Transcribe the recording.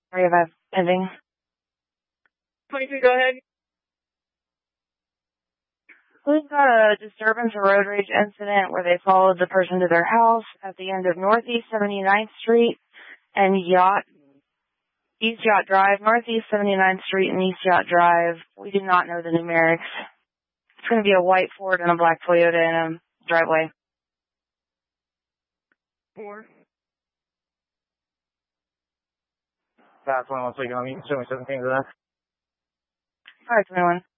35 pending. 23, go ahead. We've got a disturbance or road rage incident where they followed the person to their house at the end of Northeast 79th Street and East Yacht Drive, Northeast 79th Street and East Yacht Drive. We do not know the numerics. It's going to be a white Ford and a black Toyota in a driveway. 4. That's one, once we go, show me 17 to that. Alright, 21.